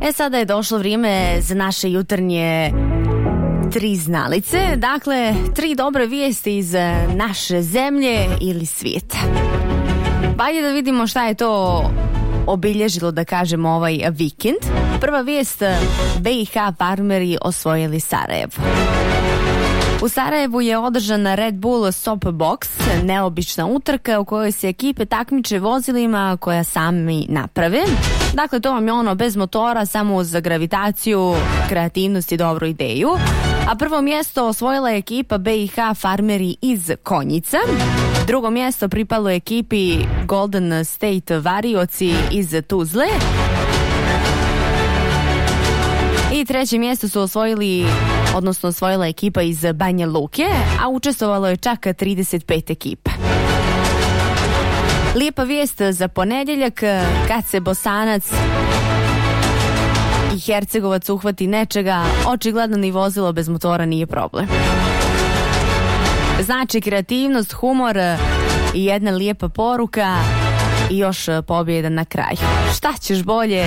Sada je došlo vrijeme za naše jutarnje tri znalice, dakle 3 dobre vijesti iz naše zemlje ili svijeta. Bajde da vidimo šta je to obilježilo, da kažemo, ovaj vikend. Prva vijest, BiH farmeri osvojili Sarajevo. U Sarajevu je održan Red Bull Stop Box, neobična utrka u kojoj se ekipe takmiče vozilima koja sami naprave. Dakle, to vam je ono bez motora, samo uz gravitaciju, kreativnost i dobru ideju. A prvo mjesto osvojila je ekipa BiH farmeri iz Konjica. Drugo mjesto pripalo je ekipi Golden State varioci iz Tuzle. I treće mjesto su osvojila ekipa iz Banja Luke, a učestvovalo je čak 35 ekipa. Lijepa vijest za ponedjeljak, kad se Bosanac i Hercegovac uhvati nečega, očigledno ni vozilo bez motora nije problem. Znači kreativnost, humor i jedna lijepa poruka i još pobjeda na kraju. Šta ćeš bolje?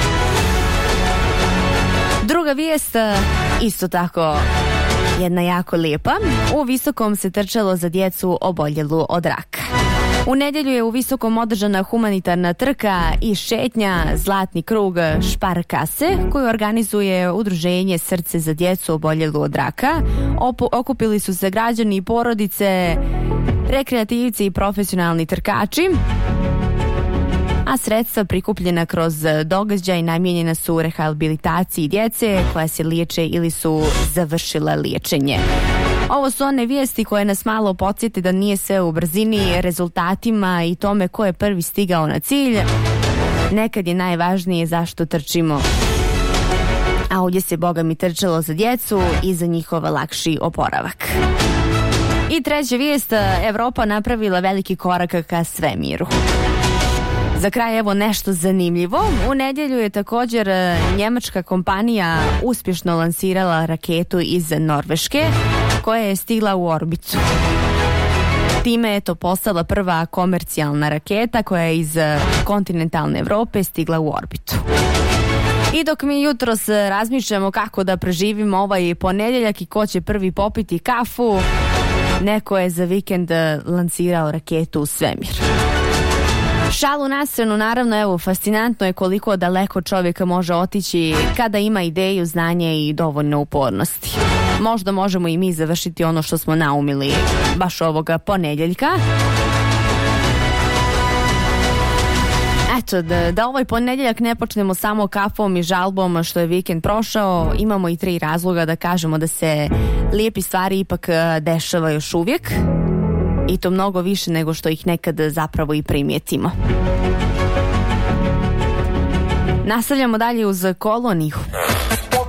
Druga vijest, isto tako jedna jako lijepa. U Visokom se trčalo za djecu oboljelu od raka. U nedjelju je u Visokom održana humanitarna trka i šetnja Zlatni krug Šparkase, koju organizuje udruženje Srce za djecu oboljelu od raka. Okupili su se građani i porodice, rekreativci i profesionalni trkači, a sredstva prikupljena kroz događaj namijenjena su rehabilitaciji djece koja se liječe ili su završila liječenje. Ovo su one vijesti koje nas malo podsjete da nije sve u brzini, rezultatima i tome ko je prvi stigao na cilj. Nekad je najvažnije zašto trčimo. A ovdje se, Boga mi, trčalo za djecu i za njihov lakši oporavak. I treća vijest, Evropa napravila veliki korak ka svemiru. Za kraj evo nešto zanimljivo. U nedjelju je također njemačka kompanija uspješno lansirala raketu iz Norveške koja je stigla u orbitu. Time je to postala prva komercijalna raketa koja je iz kontinentalne Europe stigla u orbitu. I dok mi jutros razmišljamo kako da preživimo ovaj ponedjeljak i ko će prvi popiti kafu, neko je za vikend lansirao raketu u svemir. Šalu na stranu, naravno, evo, fascinantno je koliko daleko čovjeka može otići kada ima ideju, znanje i dovoljno upornosti. Možda možemo i mi završiti ono što smo naumili baš ovoga ponedjeljka. Eto, da ovaj ponedjeljak ne počnemo samo kafom i žalbom što je vikend prošao, imamo i 3 razloga da kažemo da se lijepi stvari ipak dešava još uvijek. I to mnogo više nego što ih nekad zapravo i primijetimo. Nastavljamo dalje uz koloniju.